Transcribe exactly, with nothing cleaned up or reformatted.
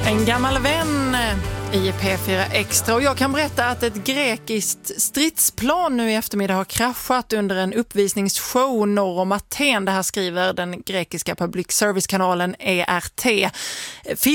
En gammal vän i P fyra Extra, och jag kan berätta att ett grekiskt stridsplan nu i eftermiddag har kraschat under en uppvisningsshow norr om Aten. Det här skriver den grekiska public service-kanalen E R T.